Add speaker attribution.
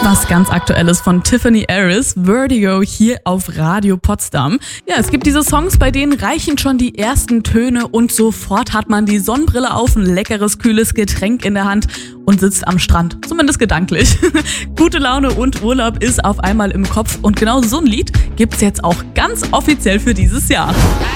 Speaker 1: Was ganz Aktuelles von Tiffany Harris, Vertigo hier auf Radio Potsdam. Ja, es gibt diese Songs, bei denen reichen schon die ersten Töne und sofort hat man die Sonnenbrille auf, ein leckeres, kühles Getränk in der Hand und sitzt am Strand. Zumindest gedanklich. Gute Laune und Urlaub ist auf einmal im Kopf und genau so ein Lied gibt's jetzt auch ganz offiziell für dieses Jahr.